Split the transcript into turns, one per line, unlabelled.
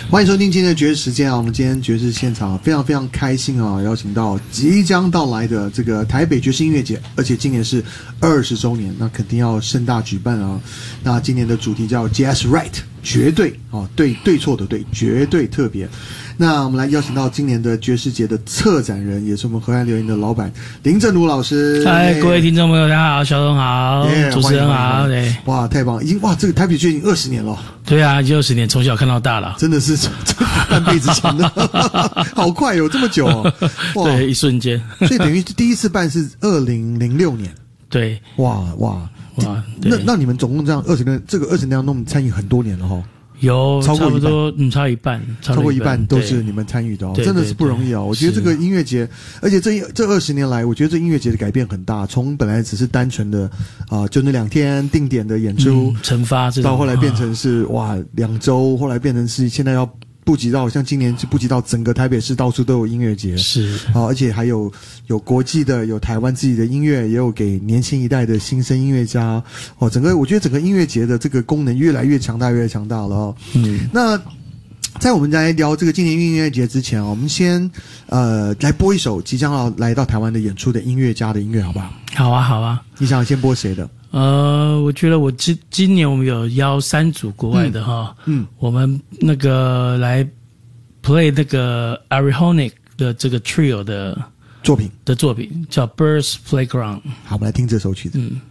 欢迎收听今天的爵士时间啊！我们今天爵士现场非常非常开心啊，邀请到即将到来的这个台北爵士音乐节，而且今年是20周年，那肯定要盛大举办啊。那今年的主题叫 Just Right， 绝对哦，对错的对，绝对特别。那我们来邀请到今年的爵士节的策展人，也是我们河岸留言的老板林正儒老师。
嗨，各位听众朋友，大家好，小董好，主持人好，对，
哇，太棒了，已经哇，这个台北爵士已经20年了。
对啊，已经20年，从小看到大了，
真的是半辈子前的，好快有这么久哦，哇，
对，一瞬间，
所以等于第一次办是2006年，
对，
哇，那你们总共这样20年，这个20年弄参与很多年了哈。
有
超过
差不多，超过一半
都是你们参与的哦，
对
真的是不容易哦。我觉得这个音乐节，而且这20年来，我觉得这音乐节的改变很大，从本来只是单纯的就那2天定点的演出，
惩罚
到后来变成是哇2周，后来变成是现在要布及到像今年就布及到整个台北市到处都有音乐节，
是
而且还有国际的，有台湾自己的音乐，也有给年轻一代的新生音乐家哦。我觉得整个音乐节的这个功能越来越强大，越来越强大了哦。那在我们来聊这个今年音乐节之前，我们先来播一首即将要来到台湾的演出的音乐家的音乐，好不好？
好啊。
你想先播谁的？
我觉得今年我们有邀3组国外的哈，我们那个来 play 那个 Arihonic 的这个 trio 的作品叫 Birds Playground。
好，我们来听这首曲子。